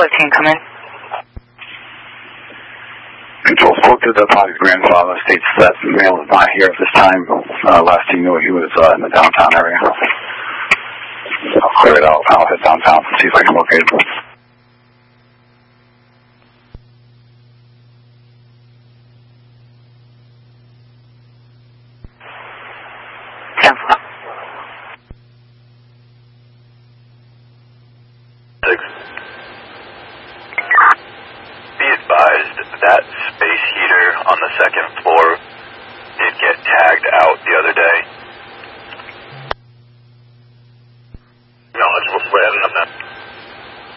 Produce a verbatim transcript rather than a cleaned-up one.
Control team, come in. Control spoke to the body's grandfather, states that the male is not here at this time. Uh, last he knew he was uh, in the downtown area. I'll clear it out. I'll head downtown and see if I can locate him. Be advised that space heater on the second floor did get tagged out the other day. Knowledgeable spread on that.